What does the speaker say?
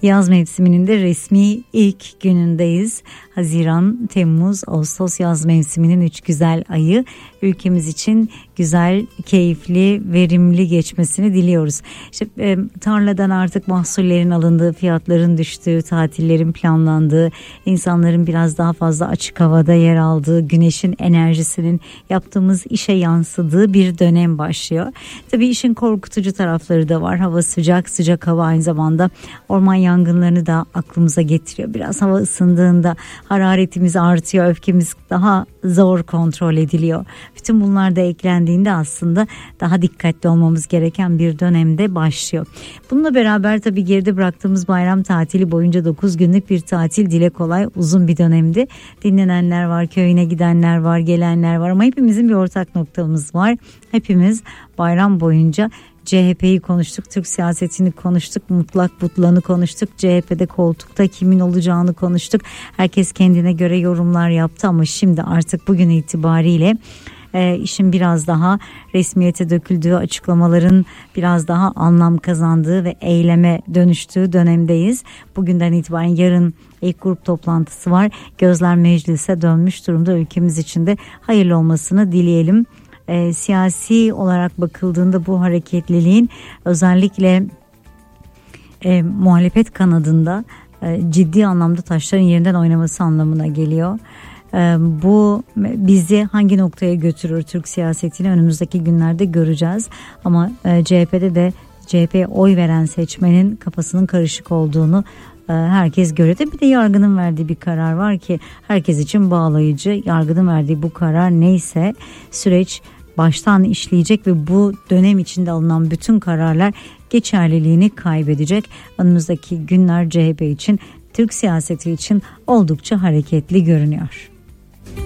Yaz mevsiminin de resmi ilk günündeyiz. Haziran, Temmuz, Ağustos yaz mevsiminin 3 güzel ayı. Ülkemiz için güzel, keyifli, verimli geçmesini diliyoruz. İşte tarladan artık mahsullerin alındığı, fiyatların düştüğü, tatillerin planlandığı, insanların biraz daha fazla açık havada yer aldığı, güneşin enerjisinin yaptığımız işe yansıdığı bir dönem başlıyor. Tabii işin korkutucu tarafları da var. Hava sıcak, sıcak hava aynı zamanda orman yangınlarını da aklımıza getiriyor. Biraz hava ısındığında hararetimiz artıyor, öfkemiz daha zor kontrol ediliyor. Bütün bunlar da eklendiğinde aslında daha dikkatli olmamız gereken bir dönemde başlıyor. Bununla beraber tabii geride bıraktığımız bayram tatili boyunca 9 günlük bir tatil dile kolay uzun bir dönemdi. Dinlenenler var, köyüne gidenler var, gelenler var ama hepimizin bir ortak noktamız var. Hepimiz bayram boyunca CHP'yi konuştuk, Türk siyasetini konuştuk, mutlak butlanı konuştuk, CHP'de koltukta kimin olacağını konuştuk. Herkes kendine göre yorumlar yaptı ama şimdi artık bugün itibariyle işin biraz daha resmiyete döküldüğü, açıklamaların biraz daha anlam kazandığı ve eyleme dönüştüğü dönemdeyiz. Bugünden itibaren yarın ilk grup toplantısı var. Gözler meclise dönmüş durumda. Ülkemiz için de hayırlı olmasını dileyelim. Siyasi olarak bakıldığında bu hareketliliğin özellikle muhalefet kanadında ciddi anlamda taşların yerinden oynaması anlamına geliyor. Bu bizi hangi noktaya götürür Türk siyasetini önümüzdeki günlerde göreceğiz. Ama CHP'de de CHP'ye oy veren seçmenin kafasının karışık olduğunu herkes görüyor. Bir de yargının verdiği bir karar var ki herkes için bağlayıcı. Yargının verdiği bu karar neyse süreç baştan işleyecek ve bu dönem içinde alınan bütün kararlar geçerliliğini kaybedecek. Önümüzdeki günler CHP için, Türk siyaseti için oldukça hareketli görünüyor.